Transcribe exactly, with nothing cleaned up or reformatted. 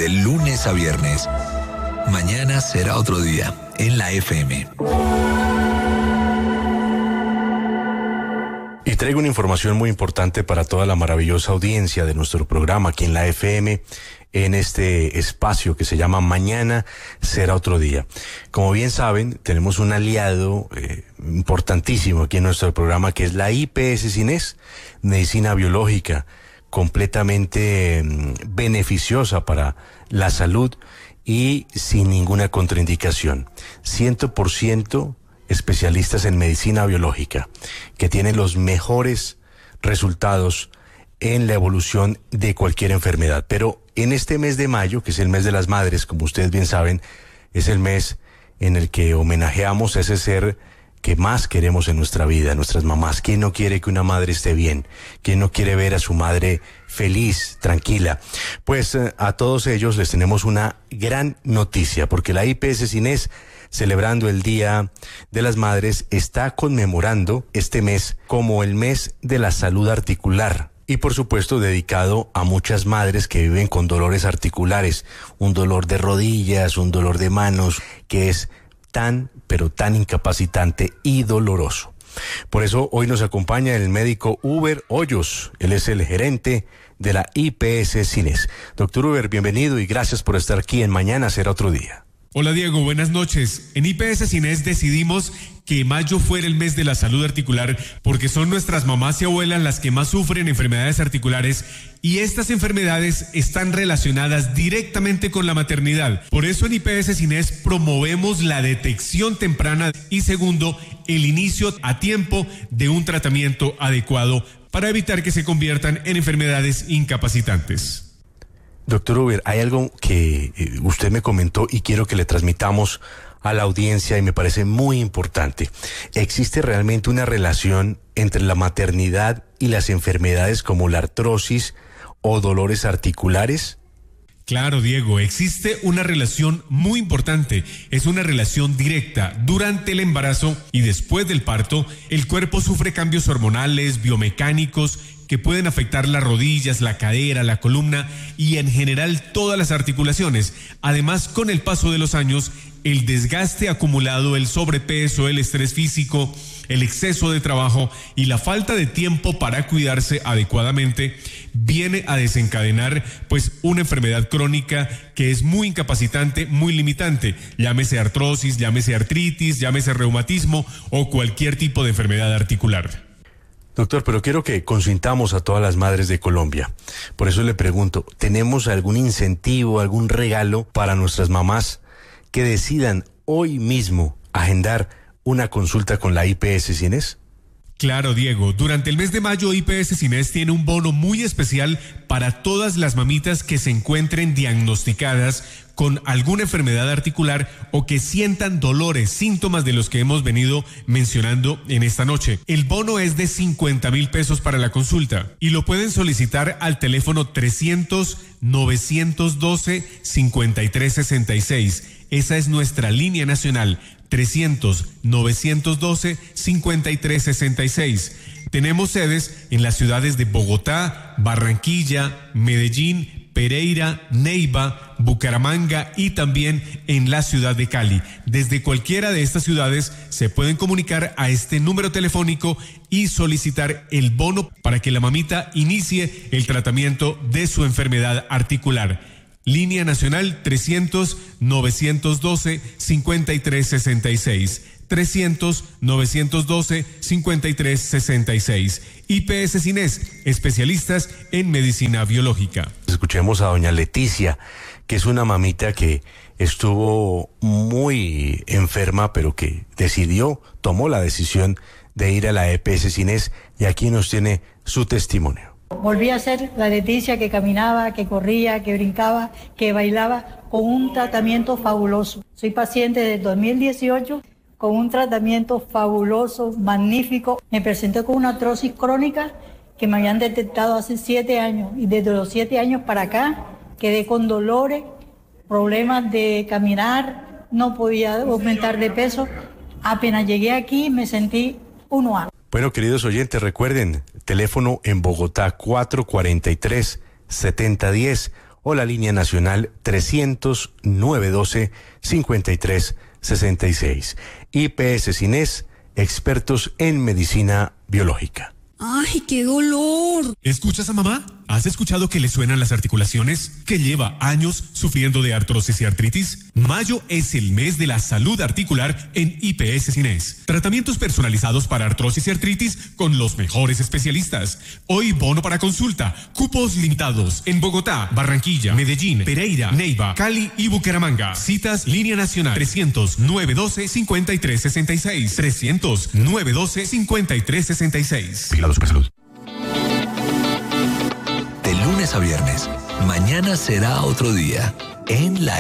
de lunes a viernes. Mañana será otro día en la F M. Y traigo una información muy importante para toda la maravillosa audiencia de nuestro programa aquí en la F M, en este espacio que se llama Mañana será otro día. Como bien saben, tenemos un aliado eh, importantísimo aquí en nuestro programa, que es la I P S Cines, Medicina Biológica, completamente eh, beneficiosa para la salud y sin ninguna contraindicación. cien por ciento especialistas en medicina biológica, que tienen los mejores resultados en la evolución de cualquier enfermedad. Pero en este mes de mayo, que es el mes de las madres, como ustedes bien saben, es el mes en el que homenajeamos a ese ser que más queremos en nuestra vida, nuestras mamás. ¿Quién no quiere que una madre esté bien? ¿Quién no quiere ver a su madre feliz, tranquila? Pues eh, a todos ellos les tenemos una gran noticia, porque la I P S Cines, celebrando el Día de las Madres, está conmemorando este mes como el mes de la salud articular. Y por supuesto dedicado a muchas madres que viven con dolores articulares, un dolor de rodillas, un dolor de manos, que es tan, pero tan incapacitante y doloroso. Por eso hoy nos acompaña el médico Uber Hoyos. Él es el gerente de la I P S Cines. Doctor Uber, bienvenido y gracias por estar aquí en Mañana será otro día. Hola Diego, buenas noches. En I P S Cines decidimos que mayo fuera el mes de la salud articular porque son nuestras mamás y abuelas las que más sufren enfermedades articulares y estas enfermedades están relacionadas directamente con la maternidad. Por eso en I P S Cines promovemos la detección temprana y segundo, el inicio a tiempo de un tratamiento adecuado para evitar que se conviertan en enfermedades incapacitantes. Doctor Uber, hay algo que eh, usted me comentó y quiero que le transmitamos a la audiencia y me parece muy importante. ¿Existe realmente una relación entre la maternidad y las enfermedades como la artrosis o dolores articulares? Claro, Diego, existe una relación muy importante, es una relación directa. Durante el embarazo y después del parto, el cuerpo sufre cambios hormonales, biomecánicos, que pueden afectar las rodillas, la cadera, la columna y en general todas las articulaciones. Además, con el paso de los años, el desgaste acumulado, el sobrepeso, el estrés físico, el exceso de trabajo y la falta de tiempo para cuidarse adecuadamente viene a desencadenar pues una enfermedad crónica que es muy incapacitante, muy limitante, llámese artrosis, llámese artritis, llámese reumatismo o cualquier tipo de enfermedad articular. Doctor, pero quiero que consintamos a todas las madres de Colombia. Por eso le pregunto, ¿tenemos algún incentivo, algún regalo para nuestras mamás que decidan hoy mismo agendar una consulta con la I P S Cines? Claro, Diego. Durante el mes de mayo, I P S Cines tiene un bono muy especial para todas las mamitas que se encuentren diagnosticadas con alguna enfermedad articular o que sientan dolores, síntomas de los que hemos venido mencionando en esta noche. El bono es de cincuenta mil pesos para la consulta y lo pueden solicitar al teléfono trescientos, novecientos doce, cincuenta y tres sesenta y seis. Esa es nuestra línea nacional, trescientos, novecientos doce, cincuenta y tres sesenta y seis. Tenemos sedes en las ciudades de Bogotá, Barranquilla, Medellín, Pereira, Neiva, Bucaramanga y también en la ciudad de Cali. Desde cualquiera de estas ciudades se pueden comunicar a este número telefónico y solicitar el bono para que la mamita inicie el tratamiento de su enfermedad articular. Línea nacional trescientos, novecientos doce, cincuenta y tres sesenta y seis. trescientos, novecientos doce, cincuenta y tres sesenta y seis. I P S Cines, especialistas en medicina biológica. Escuchemos a doña Leticia, que es una mamita que estuvo muy enferma, pero que decidió, tomó la decisión de ir a la I P S Cines y aquí nos tiene su testimonio. Volví a ser la Leticia que caminaba, que corría, que brincaba, que bailaba, con un tratamiento fabuloso. Soy paciente desde dos mil dieciocho, con un tratamiento fabuloso, magnífico. Me presenté con una artrosis crónica que me habían detectado hace siete años. Y desde los siete años para acá, quedé con dolores, problemas de caminar, no podía aumentar de peso. Apenas llegué aquí me sentí uno a. Bueno, queridos oyentes, recuerden, teléfono en Bogotá cuatro cuarenta y tres, setenta diez o la línea nacional trescientos, novecientos doce, cincuenta y tres sesenta y seis. I P S Cines, expertos en medicina biológica. ¡Ay, qué dolor! ¿Escuchas a mamá? ¿Has escuchado que le suenan las articulaciones? ¿Que lleva años sufriendo de artrosis y artritis? Mayo es el mes de la salud articular en I P S Cines. Tratamientos personalizados para artrosis y artritis con los mejores especialistas. Hoy bono para consulta. Cupos limitados en Bogotá, Barranquilla, Medellín, Pereira, Neiva, Cali y Bucaramanga. Citas línea nacional trescientos, novecientos doce, cincuenta y tres sesenta y seis. trescientos, novecientos doce, cincuenta y tres sesenta y seis. Vigilado Supersalud. De lunes a viernes, mañana será otro día en la